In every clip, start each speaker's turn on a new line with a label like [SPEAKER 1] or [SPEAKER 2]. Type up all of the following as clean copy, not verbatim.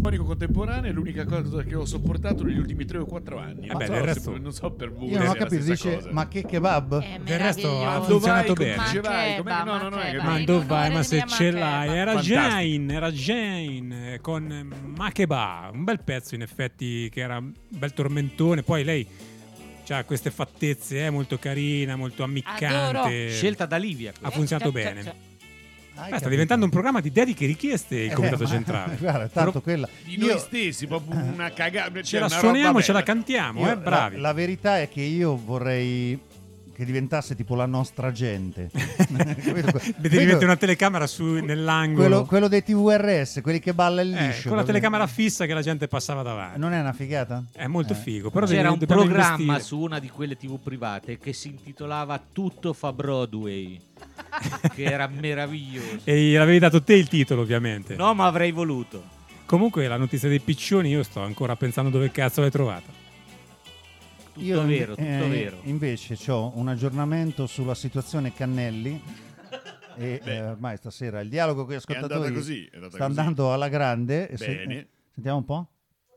[SPEAKER 1] Storico contemporaneo è l'unica cosa che ho sopportato negli ultimi 3 o 4 anni.
[SPEAKER 2] Vabbè, del resto
[SPEAKER 1] non so per voi.
[SPEAKER 3] Io non ho
[SPEAKER 1] se è la
[SPEAKER 3] capito,
[SPEAKER 1] stessa
[SPEAKER 3] dice
[SPEAKER 1] cosa.
[SPEAKER 3] ma che kebab?
[SPEAKER 2] del resto ha
[SPEAKER 1] Quando
[SPEAKER 2] funzionato
[SPEAKER 1] vai,
[SPEAKER 2] bene.
[SPEAKER 1] come dice, vai, com'è? No, non è che
[SPEAKER 2] Ma
[SPEAKER 1] vai.
[SPEAKER 2] dove vai? Ma se
[SPEAKER 4] mia
[SPEAKER 2] ce
[SPEAKER 4] Makeba.
[SPEAKER 2] l'hai, era
[SPEAKER 1] Fantastico.
[SPEAKER 2] Jane con Makeba, un bel pezzo in effetti che era un bel tormentone. Poi lei ha queste fattezze, molto carina, molto ammiccante.
[SPEAKER 4] Adoro.
[SPEAKER 5] Scelta da Livia.
[SPEAKER 2] Ha funzionato
[SPEAKER 4] Cioè,
[SPEAKER 2] bene.
[SPEAKER 4] cioè,
[SPEAKER 2] Sta diventando un programma di dediche e richieste il Comitato
[SPEAKER 3] ma-
[SPEAKER 2] Centrale.
[SPEAKER 3] Guarda, tanto
[SPEAKER 2] Però
[SPEAKER 3] quella.
[SPEAKER 1] Di noi stessi, proprio una cagata.
[SPEAKER 2] ce la suoniamo e ce la cantiamo,
[SPEAKER 3] io-
[SPEAKER 2] bravi.
[SPEAKER 3] La verità è che io vorrei che diventasse tipo la nostra gente. Capito?
[SPEAKER 2] Devi mettere una telecamera nell'angolo.
[SPEAKER 3] quello dei TVRS, quelli che balla il liscio.
[SPEAKER 2] con la
[SPEAKER 3] capito?
[SPEAKER 2] telecamera fissa che la gente passava davanti.
[SPEAKER 3] Non è una figata?
[SPEAKER 2] È molto figo. Però
[SPEAKER 5] C'era un
[SPEAKER 2] dobbiamo
[SPEAKER 5] programma
[SPEAKER 2] investire.
[SPEAKER 5] su una di quelle TV private che si intitolava Tutto fa Broadway, che era meraviglioso.
[SPEAKER 2] E l'avevi dato te il titolo, ovviamente.
[SPEAKER 5] No, ma avrei voluto.
[SPEAKER 2] Comunque la notizia dei piccioni io sto ancora pensando dove cazzo l'hai trovata.
[SPEAKER 5] Tutto vero, tutto vero.
[SPEAKER 3] Invece ho un aggiornamento sulla situazione Cannelli. E ormai stasera il dialogo con gli ascoltatori
[SPEAKER 1] andata così, è andata
[SPEAKER 3] sta
[SPEAKER 1] così.
[SPEAKER 3] andando alla grande. E
[SPEAKER 1] Bene.
[SPEAKER 3] sentiamo un po'.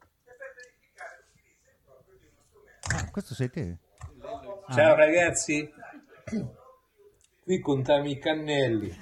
[SPEAKER 3] Questo sei te?
[SPEAKER 6] Ciao ragazzi, qui contami i cannelli.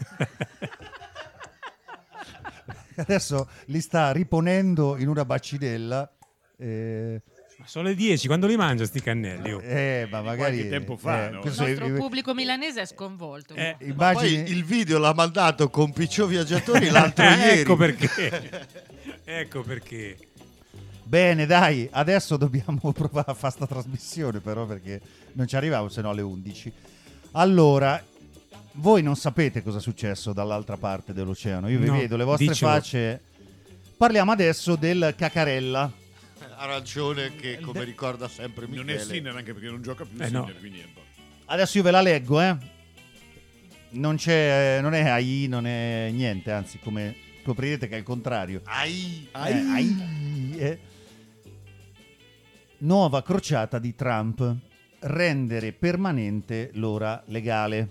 [SPEAKER 3] Adesso li sta riponendo in una bacinella.
[SPEAKER 2] Ma sono le 10, quando li mangia sti cannelli? Oh.
[SPEAKER 3] Ma magari
[SPEAKER 1] Qualche tempo fa, no?
[SPEAKER 4] il
[SPEAKER 3] questo
[SPEAKER 4] nostro pubblico milanese è sconvolto.
[SPEAKER 3] immagini.
[SPEAKER 7] Poi il video l'ha mandato con Piccio Viaggiatori l'altro ieri.
[SPEAKER 2] Ecco perché. Ecco perché.
[SPEAKER 3] Bene, dai, adesso dobbiamo provare a fare sta trasmissione, però, perché non ci arriviamo se no alle 11. Allora, voi non sapete cosa è successo dall'altra parte dell'oceano. Io vi
[SPEAKER 2] No,
[SPEAKER 3] vedo le vostre
[SPEAKER 2] dicelo.
[SPEAKER 3] facce. Parliamo adesso del Cacarella.
[SPEAKER 7] Ha ragione che, come ricorda sempre
[SPEAKER 1] Non
[SPEAKER 7] Michele.
[SPEAKER 1] è Sinner anche perché non gioca più
[SPEAKER 2] no.
[SPEAKER 1] Sinner, quindi è un po'.
[SPEAKER 3] Adesso io ve la leggo, non è AI, non è niente, anzi, come scoprirete che è il contrario.
[SPEAKER 7] Ai.
[SPEAKER 3] Nuova crociata di Trump. Rendere permanente l'ora legale.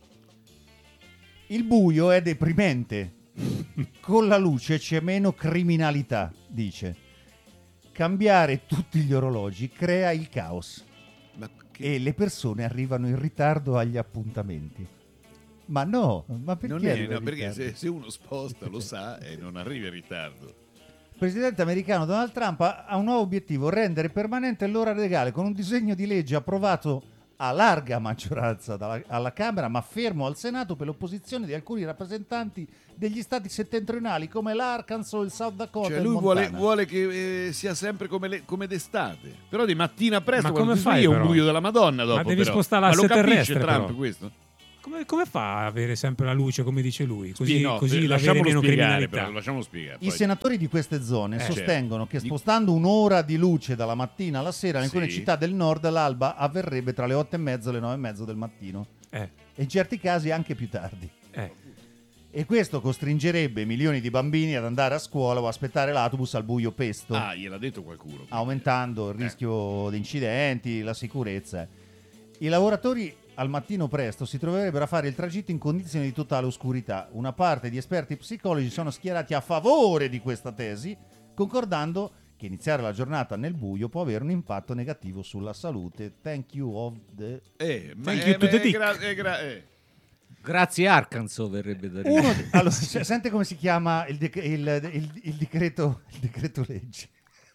[SPEAKER 3] Il buio è deprimente. Con la luce c'è meno criminalità, dice. Cambiare tutti gli orologi crea il caos.
[SPEAKER 7] Ma che...
[SPEAKER 3] E le persone arrivano in ritardo agli appuntamenti. Ma no, ma perché?
[SPEAKER 1] Non è,
[SPEAKER 3] arriva
[SPEAKER 1] no,
[SPEAKER 3] in
[SPEAKER 1] perché
[SPEAKER 3] ritardo?
[SPEAKER 1] se uno sposta lo sa e non arriva in ritardo.
[SPEAKER 3] Il presidente americano Donald Trump ha un nuovo obiettivo: rendere permanente l'ora legale con un disegno di legge approvato a larga maggioranza alla Camera, ma fermo al Senato per l'opposizione di alcuni rappresentanti degli stati settentrionali come l'Arkansas, il South Dakota
[SPEAKER 1] Cioè
[SPEAKER 3] e il
[SPEAKER 1] lui
[SPEAKER 3] Montana.
[SPEAKER 1] vuole che sia sempre come d'estate. Però di mattina presto,
[SPEAKER 2] Ma
[SPEAKER 1] quando
[SPEAKER 2] come
[SPEAKER 1] ti
[SPEAKER 2] fai,
[SPEAKER 1] svegli, è un
[SPEAKER 2] però?
[SPEAKER 1] buio della Madonna dopo.
[SPEAKER 2] Ma devi
[SPEAKER 1] però.
[SPEAKER 2] spostare
[SPEAKER 1] Ma lo
[SPEAKER 2] l'asse
[SPEAKER 1] capisce
[SPEAKER 2] terrestre,
[SPEAKER 1] Trump
[SPEAKER 2] però.
[SPEAKER 1] questo?
[SPEAKER 2] Come fa a avere sempre la luce, come dice lui? Così,
[SPEAKER 1] No,
[SPEAKER 2] così avere
[SPEAKER 1] lasciamolo
[SPEAKER 2] meno
[SPEAKER 1] spiegare,
[SPEAKER 2] criminalità.
[SPEAKER 1] però, lasciamolo spiegare.
[SPEAKER 3] I
[SPEAKER 1] poi.
[SPEAKER 3] senatori di queste zone sostengono
[SPEAKER 1] certo.
[SPEAKER 3] che spostando un'ora di luce dalla mattina alla sera in alcune
[SPEAKER 1] Sì.
[SPEAKER 3] città del nord, l'alba avverrebbe tra le 8:30 e le 9:30 del mattino. E in certi casi anche più tardi. E questo costringerebbe milioni di bambini ad andare a scuola o aspettare l'autobus al buio pesto,
[SPEAKER 1] Ah, gliel'ha detto qualcuno.
[SPEAKER 3] aumentando il rischio di incidenti, la sicurezza. I lavoratori al mattino presto si troverebbero a fare il tragitto in condizioni di totale oscurità. Una parte di esperti psicologi sono schierati a favore di questa tesi, concordando che iniziare la giornata nel buio può avere un impatto negativo sulla salute. Thank you of the...
[SPEAKER 2] Thank you to the dick.
[SPEAKER 5] Grazie Arkansas verrebbe da dire.
[SPEAKER 3] Allora, sente come si chiama il decreto legge.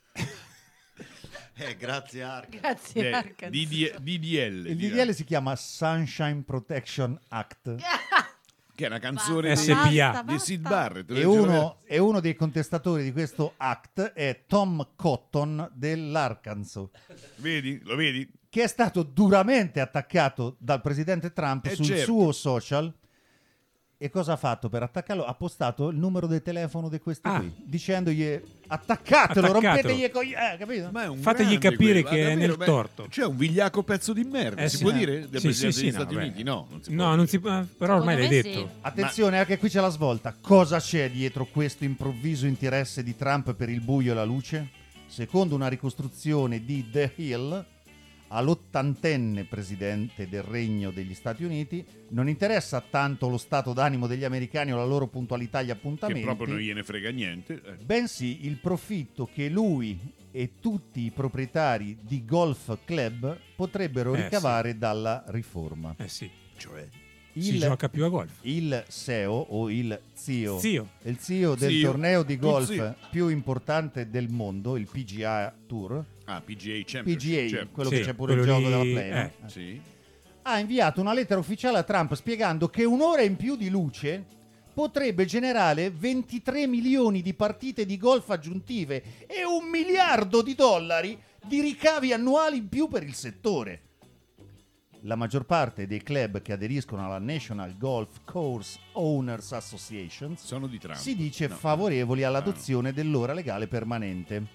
[SPEAKER 7] Grazie Arca.
[SPEAKER 4] Grazie, Arkansas.
[SPEAKER 1] DDL.
[SPEAKER 3] Il DDL si chiama Sunshine Protection Act.
[SPEAKER 1] Che è una canzone
[SPEAKER 2] SPA.
[SPEAKER 1] di Sid Barrett.
[SPEAKER 3] E uno dei contestatori di questo act è Tom Cotton dell'Arkansas,
[SPEAKER 1] Vedi? Lo vedi?
[SPEAKER 3] che è stato duramente attaccato dal presidente Trump sul
[SPEAKER 1] certo.
[SPEAKER 3] suo social. E cosa ha fatto per attaccarlo? Ha postato il numero del telefono di questi qui, dicendogli attaccatelo, rompetegli i coglioni, capito?
[SPEAKER 1] Ma è un
[SPEAKER 2] Fategli
[SPEAKER 1] grande
[SPEAKER 2] capire
[SPEAKER 1] quello,
[SPEAKER 2] che è
[SPEAKER 1] davvero,
[SPEAKER 2] nel torto.
[SPEAKER 1] Cioè un vigliacco pezzo di merda, si
[SPEAKER 2] sì.
[SPEAKER 1] può dire? Del
[SPEAKER 2] Sì,
[SPEAKER 1] presidente
[SPEAKER 2] sì,
[SPEAKER 1] degli
[SPEAKER 2] sì,
[SPEAKER 1] Stati
[SPEAKER 2] no,
[SPEAKER 1] Uniti?
[SPEAKER 2] beh.
[SPEAKER 1] No, non si può
[SPEAKER 2] No,
[SPEAKER 1] dire.
[SPEAKER 2] non si può, però ormai l'hai
[SPEAKER 4] Secondo me
[SPEAKER 2] detto.
[SPEAKER 4] sì.
[SPEAKER 3] Attenzione, anche qui c'è la svolta. Cosa c'è dietro questo improvviso interesse di Trump per il buio e la luce? Secondo una ricostruzione di The Hill, all'80enne presidente del Regno degli Stati Uniti non interessa tanto lo stato d'animo degli americani o la loro puntualità agli
[SPEAKER 1] Che
[SPEAKER 3] appuntamenti,
[SPEAKER 1] proprio non gliene frega niente.
[SPEAKER 3] bensì il profitto che lui e tutti i proprietari di golf club potrebbero ricavare dalla riforma.
[SPEAKER 2] Sì.
[SPEAKER 1] Cioè,
[SPEAKER 2] Si gioca più a golf.
[SPEAKER 3] Il CEO o il zio,
[SPEAKER 2] Zio.
[SPEAKER 3] il zio del
[SPEAKER 1] Zio.
[SPEAKER 3] torneo di
[SPEAKER 1] Tuo
[SPEAKER 3] golf
[SPEAKER 1] zio.
[SPEAKER 3] più importante del mondo, il PGA Tour,
[SPEAKER 1] PGA Championship.
[SPEAKER 3] PGA,
[SPEAKER 1] certo.
[SPEAKER 3] quello
[SPEAKER 2] Sì,
[SPEAKER 3] che c'è pure il
[SPEAKER 2] quello
[SPEAKER 3] gioco
[SPEAKER 2] lì,
[SPEAKER 3] della Play, no?
[SPEAKER 1] Sì.
[SPEAKER 3] Ha inviato una lettera ufficiale a Trump spiegando che un'ora in più di luce potrebbe generare 23 milioni di partite di golf aggiuntive e $1 miliardo di ricavi annuali in più per il settore. La maggior parte dei club che aderiscono alla National Golf Course Owners Association
[SPEAKER 1] Sono di Trump.
[SPEAKER 3] si dice
[SPEAKER 1] No.
[SPEAKER 3] favorevoli all'adozione dell'ora legale permanente.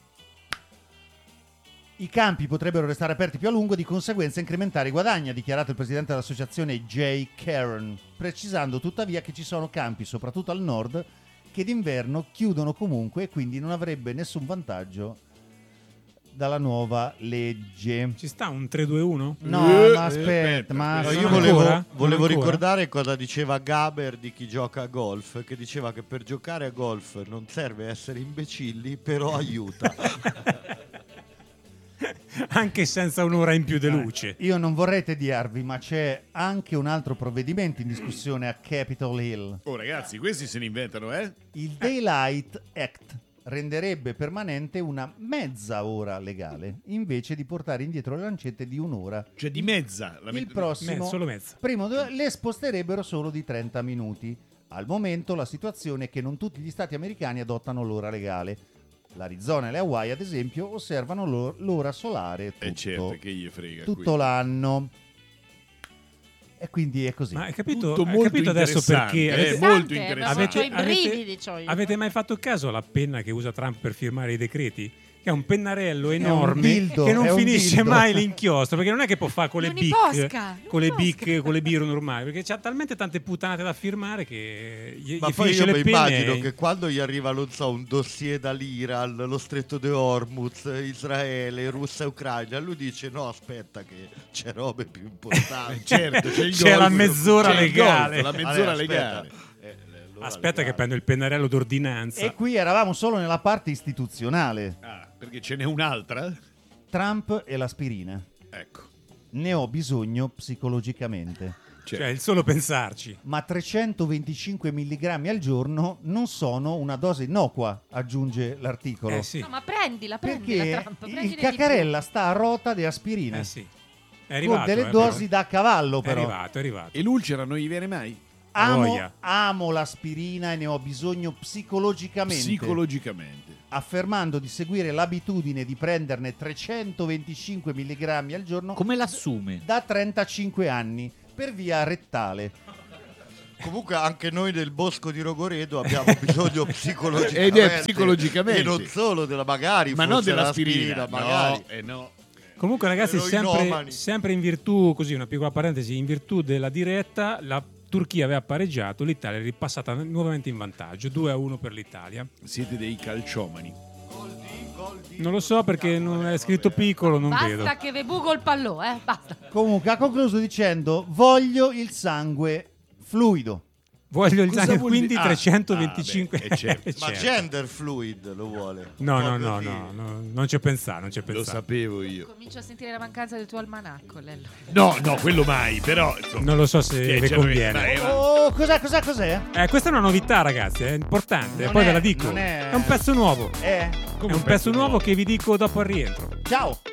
[SPEAKER 3] I campi potrebbero restare aperti più a lungo e di conseguenza incrementare i guadagni, ha dichiarato il presidente dell'associazione Jay Caron, precisando tuttavia che ci sono campi, soprattutto al nord, che d'inverno chiudono comunque e quindi non avrebbe nessun vantaggio dalla nuova legge.
[SPEAKER 2] Ci sta un 3-2-1?
[SPEAKER 3] No, ma aspetta, ma
[SPEAKER 7] No,
[SPEAKER 2] Non
[SPEAKER 7] io
[SPEAKER 2] ancora?
[SPEAKER 7] volevo
[SPEAKER 2] Non ancora?
[SPEAKER 7] ricordare cosa diceva Gaber di chi gioca a golf, che diceva che per giocare a golf non serve essere imbecilli, però aiuta.
[SPEAKER 2] Anche senza un'ora in più di luce.
[SPEAKER 3] Io non vorrei tediarvi, ma c'è anche un altro provvedimento in discussione a Capitol Hill.
[SPEAKER 1] Oh ragazzi, questi se ne inventano,
[SPEAKER 3] Il Daylight Act renderebbe permanente una mezza ora legale invece di portare indietro le lancette di un'ora.
[SPEAKER 1] Cioè di mezza.
[SPEAKER 3] Il prossimo
[SPEAKER 2] Solo mezza.
[SPEAKER 3] le sposterebbero solo di 30 minuti. Al momento la situazione è che non tutti gli stati americani adottano l'ora legale. L'Arizona e le Hawaii, ad esempio, osservano l'ora solare
[SPEAKER 1] certo, che gli frega.
[SPEAKER 3] tutto l'anno. E quindi è così.
[SPEAKER 2] Ma hai capito,
[SPEAKER 1] Tutto
[SPEAKER 2] hai
[SPEAKER 1] molto
[SPEAKER 2] capito adesso
[SPEAKER 1] interessante,
[SPEAKER 2] perché
[SPEAKER 1] molto
[SPEAKER 4] Interessante,
[SPEAKER 1] interessante.
[SPEAKER 4] c'ho i brividi, c'ho io.
[SPEAKER 2] avete mai fatto caso alla penna che usa Trump per firmare i decreti? Che è un pennarello
[SPEAKER 3] un
[SPEAKER 2] enorme
[SPEAKER 3] dildo,
[SPEAKER 2] che non
[SPEAKER 3] è un
[SPEAKER 2] finisce
[SPEAKER 3] dildo.
[SPEAKER 2] mai l'inchiostro, perché non è che può fare con le bic,
[SPEAKER 4] L'uniposca,
[SPEAKER 2] con le
[SPEAKER 4] l'uniposca.
[SPEAKER 2] bic, con le biro normali, perché c'ha talmente tante puttanate da firmare che gli
[SPEAKER 7] Ma poi
[SPEAKER 2] finisce
[SPEAKER 7] io
[SPEAKER 2] le
[SPEAKER 7] mi
[SPEAKER 2] penne
[SPEAKER 7] immagino
[SPEAKER 2] e-
[SPEAKER 7] che quando gli arriva, non so, un dossier dall'Iran, lo stretto di Hormuz, Israele, Russia e Ucraina, lui dice no, aspetta che c'è robe più importanti.
[SPEAKER 1] Certo, c'è il
[SPEAKER 2] C'è
[SPEAKER 1] golf,
[SPEAKER 2] la mezz'ora
[SPEAKER 1] c'è il
[SPEAKER 2] legale.
[SPEAKER 1] golf, la mezz'ora
[SPEAKER 7] Vabbè,
[SPEAKER 1] legale.
[SPEAKER 2] Aspetta che prendo il pennarello d'ordinanza.
[SPEAKER 3] E qui eravamo solo nella parte istituzionale.
[SPEAKER 1] Perché ce n'è un'altra?
[SPEAKER 3] Trump e l'aspirina.
[SPEAKER 1] Ecco.
[SPEAKER 3] Ne ho bisogno psicologicamente.
[SPEAKER 2] Cioè, il solo pensarci.
[SPEAKER 3] Ma 325 mg al giorno non sono una dose innocua, aggiunge l'articolo.
[SPEAKER 2] Sì.
[SPEAKER 4] No, ma prendila Trump,
[SPEAKER 3] Perché
[SPEAKER 4] prendine
[SPEAKER 3] il
[SPEAKER 4] di più.
[SPEAKER 3] caccarella sta a rota di aspirina.
[SPEAKER 2] Sì. È arrivato,
[SPEAKER 3] Con delle
[SPEAKER 2] però.
[SPEAKER 3] dosi da cavallo,
[SPEAKER 2] È
[SPEAKER 3] però.
[SPEAKER 2] arrivato, è arrivato.
[SPEAKER 1] E l'ulcera non gli viene mai?
[SPEAKER 2] Voglia.
[SPEAKER 3] Amo l'aspirina e ne ho bisogno psicologicamente.
[SPEAKER 1] Psicologicamente.
[SPEAKER 3] Affermando di seguire l'abitudine di prenderne 325 mg al giorno
[SPEAKER 5] Come l'assume?
[SPEAKER 3] da 35 anni per via rettale.
[SPEAKER 7] Comunque anche noi del bosco di Rogoredo abbiamo bisogno psicologicamente.
[SPEAKER 1] Ed è psicologicamente.
[SPEAKER 7] E non solo della magari,
[SPEAKER 1] Ma non
[SPEAKER 7] forse
[SPEAKER 1] dell'aspirina.
[SPEAKER 7] magari.
[SPEAKER 1] No.
[SPEAKER 2] Comunque ragazzi,
[SPEAKER 7] Eroinomani.
[SPEAKER 2] sempre in virtù, così una piccola parentesi, in virtù della diretta, la Turchia aveva pareggiato, l'Italia è ripassata nuovamente in vantaggio, 2-1 per l'Italia.
[SPEAKER 1] Siete dei calciomani.
[SPEAKER 2] Non lo so perché non è scritto piccolo, non vedo.
[SPEAKER 4] Basta che ve buco il pallò, basta.
[SPEAKER 3] Comunque ha concluso dicendo: voglio il sangue fluido.
[SPEAKER 2] Voglio il
[SPEAKER 1] Cosa
[SPEAKER 2] sangue,
[SPEAKER 1] vuol
[SPEAKER 2] quindi
[SPEAKER 1] dire?
[SPEAKER 2] 325.
[SPEAKER 1] beh, certo.
[SPEAKER 7] Ma
[SPEAKER 2] Certo.
[SPEAKER 7] gender fluid lo vuole.
[SPEAKER 2] No,
[SPEAKER 7] Proprio sì.
[SPEAKER 2] non ci ho pensato, non ci ho
[SPEAKER 1] Lo
[SPEAKER 2] pensato.
[SPEAKER 1] sapevo io.
[SPEAKER 4] Comincio a sentire la mancanza del tuo almanacco, Lello.
[SPEAKER 1] No, quello mai, però insomma,
[SPEAKER 2] Non lo so se
[SPEAKER 1] che
[SPEAKER 2] vi
[SPEAKER 1] c'è-
[SPEAKER 2] conviene.
[SPEAKER 3] Oh, cos'è?
[SPEAKER 2] Questa è una novità, ragazzi, è importante,
[SPEAKER 3] Non
[SPEAKER 2] poi
[SPEAKER 3] è-
[SPEAKER 2] ve la dico.
[SPEAKER 3] non è-
[SPEAKER 2] È un pezzo nuovo.
[SPEAKER 3] Eh?
[SPEAKER 2] È un pezzo nuovo che vi dico dopo al rientro.
[SPEAKER 3] Ciao!